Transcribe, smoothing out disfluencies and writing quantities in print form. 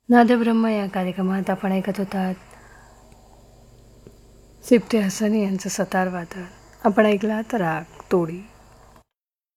नादब्रह्म या कार्यक्रमात आपण ऐकत होतात सिप्ते हसनी यांचं सतार वादन. आपण ऐकलात राग तोडी.